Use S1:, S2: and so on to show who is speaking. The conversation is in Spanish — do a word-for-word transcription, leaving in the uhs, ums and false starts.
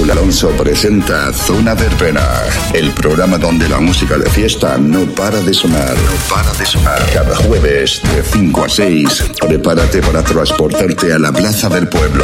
S1: Raúl Alonso presenta Zona Verbena, el programa donde la música de fiesta no para de sonar. No para de sonar. Cada jueves de cinco a seis, prepárate para transportarte a la plaza del pueblo.